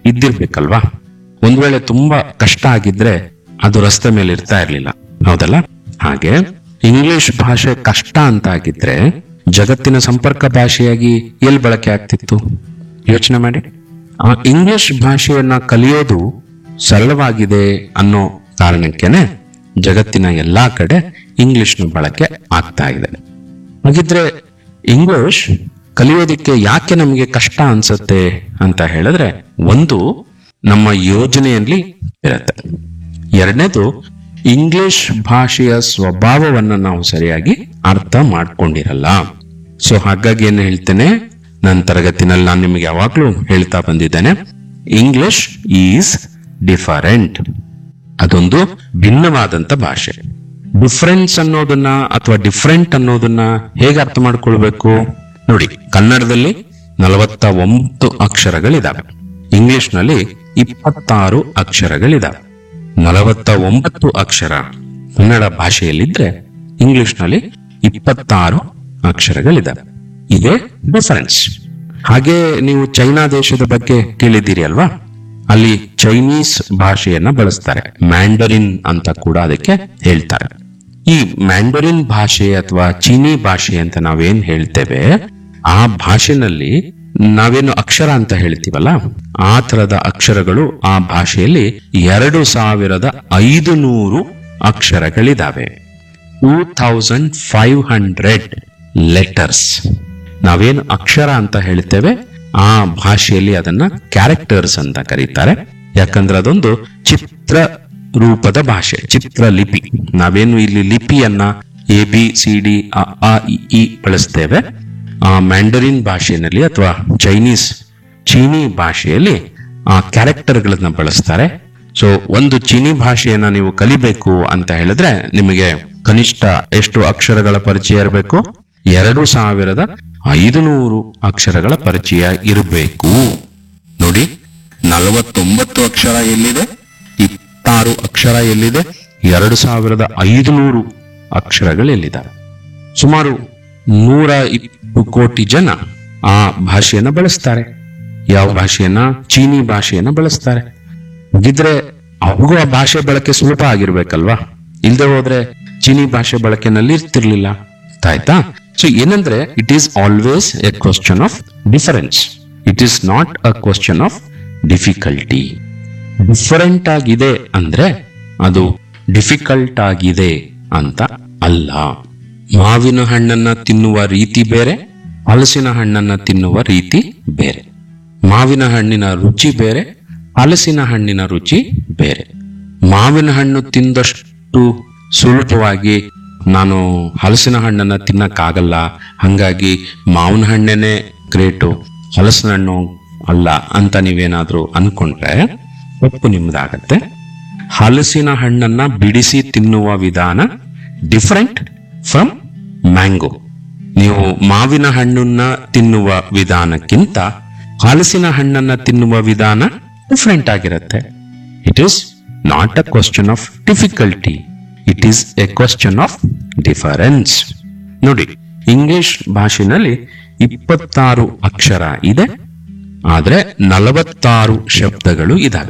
ಇದ್ದಿರ್ಬೇಕಲ್ವಾ. ಒಂದ್ ವೇಳೆ ತುಂಬಾ ಕಷ್ಟ ಆಗಿದ್ರೆ ಅದು ರಸ್ತೆ ಮೇಲೆ ಇರ್ತಾ ಇರ್ಲಿಲ್ಲ, ಹೌದಲ್ಲ? ಹಾಗೆ ಇಂಗ್ಲಿಷ್ ಭಾಷೆ ಕಷ್ಟ ಅಂತ ಆಗಿದ್ರೆ ಜಗತ್ತಿನ ಸಂಪರ್ಕ ಭಾಷೆಯಾಗಿ ಎಲ್ಲಿ ಬಳಕೆ ಆಗ್ತಿತ್ತು? ಯೋಚನೆ ಮಾಡಿ. ಆ ಇಂಗ್ಲಿಷ್ ಭಾಷೆಯನ್ನ ಕಲಿಯೋದು ಸರಳವಾಗಿದೆ ಅನ್ನೋ ಕಾರಣಕ್ಕೇನೆ ಜಗತ್ತಿನ ಎಲ್ಲಾ ಕಡೆ ಇಂಗ್ಲಿಷ್ನ ಬಳಕೆ ಆಗ್ತಾ ಇದೆ. ಹಾಗಿದ್ರೆ ಇಂಗ್ಲಿಷ್ ಕಲಿಯೋದಿಕ್ಕೆ ಯಾಕೆ ನಮಗೆ ಕಷ್ಟ ಅನ್ಸುತ್ತೆ ಅಂತ ಹೇಳಿದ್ರೆ, ಒಂದು ನಮ್ಮ ಯೋಜನೆಯಲ್ಲಿ ಇರುತ್ತೆ. ಎರಡನೇದು, ಇಂಗ್ಲಿಷ್ ಭಾಷೆಯ ಸ್ವಭಾವವನ್ನ ನಾವು ಸರಿಯಾಗಿ ಅರ್ಥ ಮಾಡ್ಕೊಂಡಿರಲ್ಲ. ಸೊ ಹಾಗಾಗಿ ಏನು ಹೇಳ್ತೇನೆ, ನನ್ನ ತರಗತಿನಲ್ಲಿ ನಾನು ನಿಮಗೆ ಯಾವಾಗ್ಲೂ ಹೇಳ್ತಾ ಬಂದಿದ್ದೇನೆ, ಇಂಗ್ಲಿಷ್ ಈಸ್ ಡಿಫರೆಂಟ್. ಅದೊಂದು ಭಿನ್ನವಾದಂತ ಭಾಷೆ. ಡಿಫರೆನ್ಸ್ ಅನ್ನೋದನ್ನ ಅಥವಾ ಡಿಫರೆಂಟ್ ಅನ್ನೋದನ್ನ ಹೇಗೆ ಅರ್ಥ ಮಾಡ್ಕೊಳ್ಬೇಕು ನೋಡಿ. ಕನ್ನಡದಲ್ಲಿ 49 ಅಕ್ಷರಗಳಿದಾವೆ, ಇಂಗ್ಲಿಷ್ ನಲ್ಲಿ 26 ಅಕ್ಷರಗಳಿದಾವೆ. 49 ಅಕ್ಷರ ಕನ್ನಡ ಭಾಷೆಯಲ್ಲಿದ್ರೆ ಇಂಗ್ಲಿಷ್ ನಲ್ಲಿ 26 ಅಕ್ಷರಗಳಿದಾವೆ. ಇದೇ ಡಿಫರೆನ್ಸ್. ಹಾಗೆ ನೀವು ಚೈನಾ ದೇಶದ ಬಗ್ಗೆ ಕೇಳಿದ್ದೀರಿ ಅಲ್ವಾ? ಅಲ್ಲಿ ಚೈನೀಸ್ ಭಾಷೆಯನ್ನ ಬಳಸ್ತಾರೆ, ಮ್ಯಾಂಡರಿನ್ ಅಂತ ಕೂಡ ಅದಕ್ಕೆ ಹೇಳ್ತಾರೆ. ಈ ಮ್ಯಾಂಡರಿನ್ ಭಾಷೆ ಅಥವಾ ಚೀನಿ ಭಾಷೆ ಅಂತ ನಾವೇನ್ ಹೇಳ್ತೇವೆ, ಆ ಭಾಷೆನಲ್ಲಿ ನಾವೇನು ಅಕ್ಷರ ಅಂತ ಹೇಳ್ತೀವಲ್ಲ, ಆ ತರದ ಅಕ್ಷರಗಳು ಆ ಭಾಷೆಯಲ್ಲಿ 2500 ಅಕ್ಷರಗಳಿದಾವೆ. 2500 ಲೆಟರ್ಸ್. ನಾವೇನು ಅಕ್ಷರ ಅಂತ ಹೇಳ್ತೇವೆ ಆ ಭಾಷೆಯಲ್ಲಿ ಅದನ್ನ ಕ್ಯಾರೆಕ್ಟರ್ಸ್ ಅಂತ ಕರೀತಾರೆ. ಯಾಕಂದ್ರೆ ಅದೊಂದು ಚಿತ್ರ ರೂಪದ ಭಾಷೆ, ಚಿತ್ರ ಲಿಪಿ. ನಾವೇನು ಇಲ್ಲಿ ಲಿಪಿಯನ್ನ ABCD ಅ ಇ ಈ ಬಳಸ್ತೇವೆ, ಆ ಮ್ಯಾಂಡರಿನ್ ಭಾಷೆಯಲ್ಲಿ ಅಥವಾ ಚೀನಿ ಭಾಷೆಯಲ್ಲಿ ಆ ಕ್ಯಾರೆಕ್ಟರ್ಗಳನ್ನ ಬಳಸ್ತಾರೆ. ಸೊ ಒಂದು ಚೀನಿ ಭಾಷೆಯನ್ನ ನೀವು ಕಲಿಬೇಕು ಅಂತ ಹೇಳಿದ್ರೆ ನಿಮಗೆ ಕನಿಷ್ಠ ಎಷ್ಟು ಅಕ್ಷರಗಳ ಪರಿಚಯ ಇರಬೇಕು? 2500 ಅಕ್ಷರಗಳ ಪರಿಚಯ ಇರಬೇಕು. ನೋಡಿ, 49 ಅಕ್ಷರ ಎಲ್ಲಿದೆ, 26 ಅಕ್ಷರ ಎಲ್ಲಿದೆ, 2500 ಅಕ್ಷರಗಳು ಎಲ್ಲಿದ್ದಾವೆ. ಸುಮಾರು 120 ಕೋಟಿ ಜನ ಆ ಭಾಷೆಯನ್ನ ಬಳಸ್ತಾರೆ. ಯಾವ ಭಾಷೆಯನ್ನ? ಚೀನಿ ಭಾಷೆಯನ್ನ ಬಳಸ್ತಾರೆ. ಹಾಗಿದ್ರೆ ಅವ್ರಿಗೂ ಆ ಭಾಷೆ ಬಳಕೆ ಸುಲಭ ಆಗಿರ್ಬೇಕಲ್ವಾ? ಇಲ್ದೆ ಹೋದ್ರೆ ಚೀನಿ ಭಾಷೆ ಬಳಕೆನಲ್ಲಿ ಇರ್ತಿರ್ಲಿಲ್ಲ. ಆಯ್ತಾ? ಸೊ ಏನಂದ್ರೆ, it is always A question of difference, it is not a question of difficulty. Different ಆಗಿದೆ ಅಂದ್ರೆ ಅದು ಡಿಫಿಕಲ್ಟ್ ಆಗಿದೆ ಅಂತ ಅಲ್ಲ. ಮಾವಿನ ಹಣ್ಣನ್ನ ತಿನ್ನುವ ರೀತಿ ಬೇರೆ, ಹಲಸಿನ ಹಣ್ಣನ್ನ ತಿನ್ನುವ ರೀತಿ ಬೇರೆ. ಮಾವಿನ ಹಣ್ಣಿನ ರುಚಿ ಬೇರೆ, ಹಲಸಿನ ಹಣ್ಣಿನ ರುಚಿ ಬೇರೆ. ಮಾವಿನ ಹಣ್ಣು ತಿಂದಷ್ಟು ಸುಲಭವಾಗಿ ನಾನು ಹಲಸಿನ ಹಣ್ಣನ್ನ ತಿನ್ನಕ್ಕಾಗಲ್ಲ, ಹಂಗಾಗಿ ಮಾವಿನ ಹಣ್ಣೇನೆ ಗ್ರೇಟು, ಹಲಸಿನ ಹಣ್ಣು ಅಲ್ಲ ಅಂತ ನೀವೇನಾದ್ರೂ ಅನ್ಕೊಂಡ್ರೆ ತಪ್ಪು ನಿಮ್ದಾಗತ್ತೆ. ಹಲಸಿನ ಹಣ್ಣನ್ನ ಬಿಡಿಸಿ ತಿನ್ನುವ ವಿಧಾನ ಡಿಫರೆಂಟ್ ಫ್ರಮ್ ಮ್ಯಾಂಗೋ. ನೀವು ಮಾವಿನ ಹಣ್ಣನ್ನ ತಿನ್ನುವ ವಿಧಾನಕ್ಕಿಂತ ಹಲಸಿನ ಹಣ್ಣನ್ನ ತಿನ್ನುವ ವಿಧಾನ ಡಿಫರೆಂಟ್ ಆಗಿರುತ್ತೆ. It is not a question of difficulty, it is A question of difference. ನೋಡಿ, ಇಂಗ್ಲಿಷ್ ಭಾಷೆನಲ್ಲಿ 26 ಅಕ್ಷರ ಇದೆ, ಆದ್ರೆ 46 ಶಬ್ದಗಳು ಇದಾವೆ.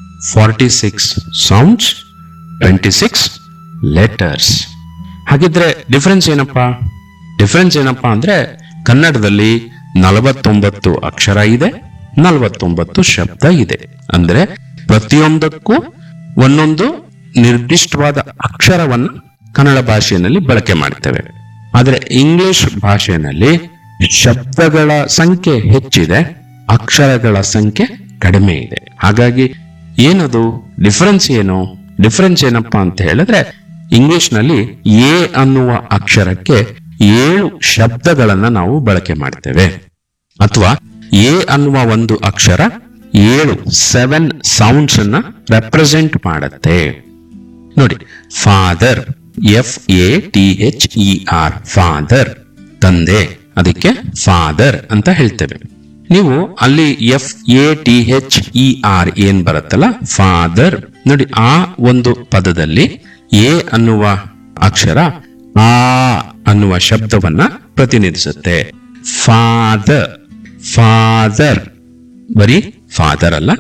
46 ಸೌಂಡ್ಸ್, 26 ಲೆಟರ್ಸ್. ಹಾಗಿದ್ರೆ ಡಿಫರೆನ್ಸ್ ಏನಪ್ಪಾ? ಡಿಫರೆನ್ಸ್ ಏನಪ್ಪಾ ಅಂದ್ರೆ ಕನ್ನಡದಲ್ಲಿ 49 ಅಕ್ಷರ ಇದೆ, 49 ಶಬ್ದ ಇದೆ. ಅಂದ್ರೆ ಪ್ರತಿಯೊಂದಕ್ಕೂ ಒಂದೊಂದು ನಿರ್ದಿಷ್ಟವಾದ ಅಕ್ಷರವನ್ನು ಕನ್ನಡ ಭಾಷೆಯಲ್ಲಿ ಬಳಕೆ ಮಾಡ್ತೇವೆ. ಆದ್ರೆ ಇಂಗ್ಲಿಷ್ ಭಾಷೆಯಲ್ಲಿ ಶಬ್ದಗಳ ಸಂಖ್ಯೆ ಹೆಚ್ಚಿದೆ, ಅಕ್ಷರಗಳ ಸಂಖ್ಯೆ ಕಡಿಮೆ ಇದೆ. ಹಾಗಾಗಿ ಏನದು ಡಿಫರೆನ್ಸ್? ಡಿಫರೆನ್ಸ್ ಏನಪ್ಪಾ ಅಂತ ಹೇಳಿದ್ರೆ, ಇಂಗ್ಲಿಷ್ ನಲ್ಲಿ ಎ ಅನ್ನುವ ಅಕ್ಷರಕ್ಕೆ 7 ಶಬ್ದಗಳನ್ನ ನಾವು ಬಳಕೆ ಮಾಡ್ತೇವೆ, ಅಥವಾ ಎ ಅನ್ನುವ ಒಂದು ಅಕ್ಷರ 7 ಸೌಂಡ್ಸ್ ಅನ್ನ ರೆಪ್ರೆಸೆಂಟ್ ಮಾಡುತ್ತೆ. ನೋಡಿ, ಫಾದರ್, FATHER, ಫಾದರ್, ತಂದೆ, ಅದಕ್ಕೆ ಫಾದರ್ ಅಂತ ಹೇಳ್ತೇವೆ. ನೀವು ಅಲ್ಲಿ FATHER ಏನ್ ಬರುತ್ತಲ್ಲ, ಫಾದರ್. ನೋಡಿ, ಆ ಒಂದು ಪದದಲ್ಲಿ ಎ ಅನ್ನುವ ಅಕ್ಷರ ಆ ಅನ್ನುವ ಶಬ್ದವನ್ನ ಪ್ರತಿನಿಧಿಸುತ್ತೆ. ಫಾದರ್, ಫಾದರ್, ಬರೀ ಫಾದರ್ ಅಲ್ಲ,